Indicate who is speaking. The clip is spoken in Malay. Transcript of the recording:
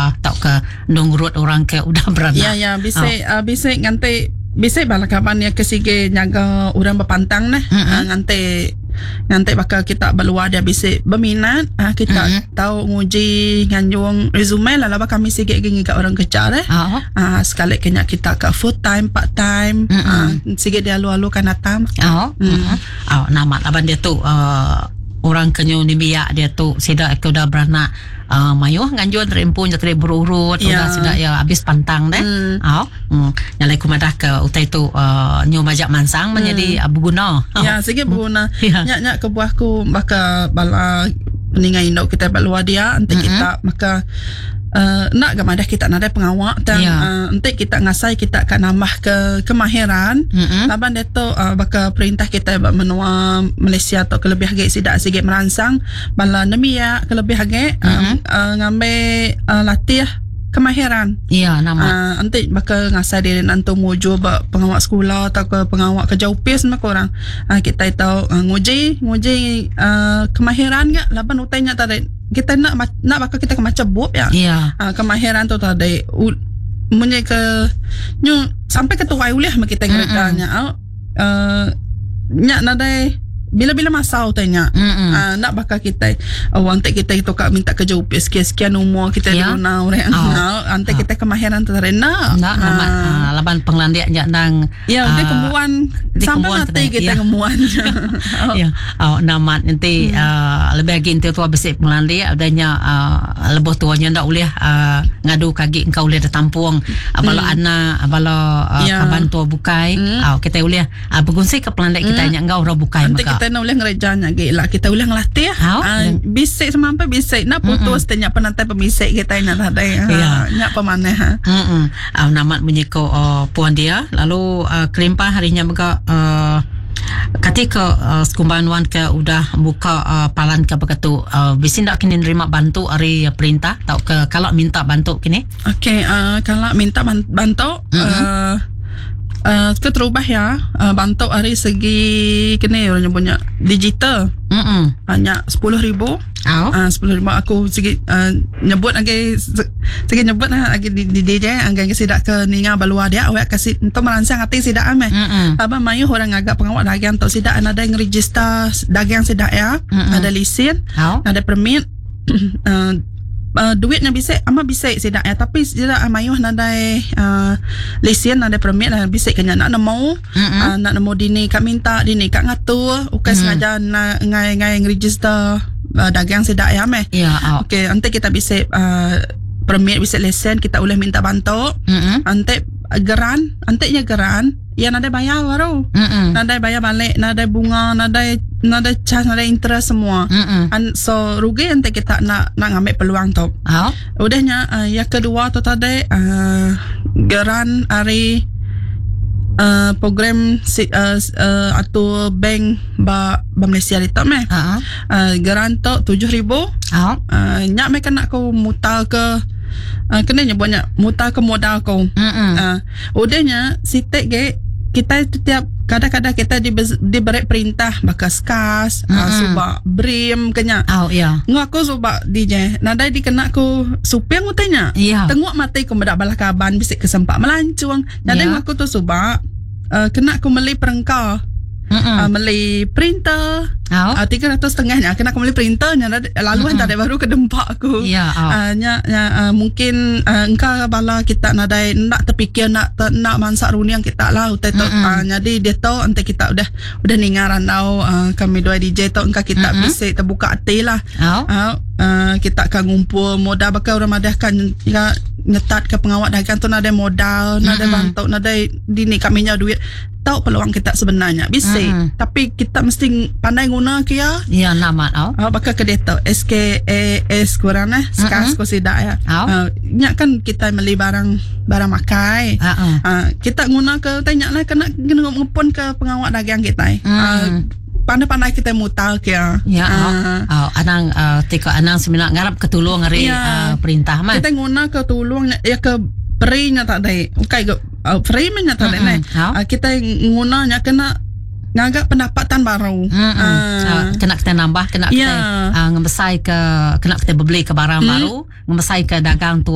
Speaker 1: tau ke nungrut orang ke udah beranak.
Speaker 2: Ya bisik nganti bisik bala kapan ya kesige nyaga orang berpantang nah. Nganti bakal kita berluar dia bisik berminat kita tahu nguji nganjung resume lah kami sige gini kat orang kerja sekali kena kita ke full time part time sige dia lalu kan datang
Speaker 1: nama aban dia tu orang kenyo ni biak dia tu sida aku dah beranak mayuh nganjun terimpun jadi berurut udah sudah ya habis pantang deh nyalai kumadah ke utai tu nyu majak mansang menjadi berguna
Speaker 2: sikit berguna nyak kebuahku maka bala peningai indok kita luar dia nanti kita maka nak gamadah kita nadai pengawak dan nanti kita ngasai kita akan nambah kemahiran laban dia tu bakal perintah kita menua Malaysia atau kelebih hage sidak sikit merangsang bala nemia kelebih hage ngambil latih kemahiran
Speaker 1: nama
Speaker 2: nanti bakal ngasai dia nanti muju pengawak sekolah atau ke pengawak kerja upis mak orang kita tahu nguji kemahiran gak laban utainya tadi kita nak bakal kita macam bob kemahiran tu tadi munye ke nyu sampai ke tuai uliah mak kita ngeretanya nyak nadai bila masa utanya nak bakal kita nanti kita itu kak minta kerja upis sekian umur kita dulu nanti kita kemahiran tu tadi nak
Speaker 1: laban penglandiak nang
Speaker 2: dia kemuan sampai nanti kita kemuan
Speaker 1: nama nanti lebih lagi nanti tu habis penglandiak adanya lebih tuanya ndak boleh ngadu kaki engkau boleh tampung abala anak abala kaban tua bukai kita boleh bergungsi ke pelandiak kita nya engkau ora bukai maka
Speaker 2: kita nak boleh ngerejanya gila kita boleh ngelatih bisik semampai bisik nak putus tanya penantai pemisik kita nak tadi nyak pemanah
Speaker 1: nama menyiko puan dia lalu kelimpa harinya maka ketika sekumpulan wan ke udah buka palan ke begitu bisin tak kini nerima bantu dari perintah tau ke kalau minta bantu kini
Speaker 2: kalau minta bantu terubah ya bantu hari segi kini orang nyebutnya digital hanya 10,000 10,000 aku segi nyebut lagi segi nyebut lagi di DJ anggai sidak ke ninga balua dia awak kasih untuk merangsang hati sidak ame apa mayu orang agak pengawal dagang untuk sidak ada yang register dagang sidak ya ada lesen ada permit duitnya bisa sidak ya tapi sidak mayuh nadai lesen ada permit bisa kena nak nemu dini kak minta dini kak ngatur ukai sengaja ngai register dagang sidak ya meh okey nanti kita bisa permit bisa lesen kita boleh minta bantu nanti geran ya nada bayar baru nada bayar balik nada bunga nada charge nada interest semua so rugi nanti kita nak ngambil peluang tu udahnya yang kedua tu tadi geran hari program atau bank Malaysia di tak meh geran tu 7,000 nyak mereka nak kau mutal ke kena nyebutnya mutal ke modal kau udahnya sitek ke kita setiap kadang-kadang kita diberi perintah bakas kas subak brim kenya ngaku subak DJ nadai dikena ku supir ngutanya tengok mati ku medak balah kaban bisik kesempat melancung nadai ngaku tu subak kena ku meli perengkau beli printer 300 setengahnya kena aku beli printernya laluan tadi baru ke dempak aku mungkin engkau bala kita nadai nak terfikir nak mansak runiang kita lah jadi dia tahu nanti kita udah ningaran tahu kami dua DJ tahu engkau kita bisa terbuka hati lah kita akan ngumpul modal bakal orang madahkan ngetat ke pengawal dagang tu nada modal nada bantu nada dini kami nya duit tahu peluang kita sebenarnya bisa tapi kita mesti pandai guna kia
Speaker 1: nama
Speaker 2: bakal ke data SKAS kurang sekas ko sidak ya nyak kan kita beli barang makai kita guna ke tanya lah kena ngepun ke pengawal dagang kita pandai-pandai kita mutal kia
Speaker 1: anang tika anang seminat ngarap ketulung hari perintah mah
Speaker 2: kita guna ke tulung ya ke perinya tak ada ukai ke frame-nya tak ada kita gunanya kena ngagak pendapatan baru
Speaker 1: kena kita nambah kena kita ngebesai ke kena kita beli ke barang baru ngebesai ke dagang tu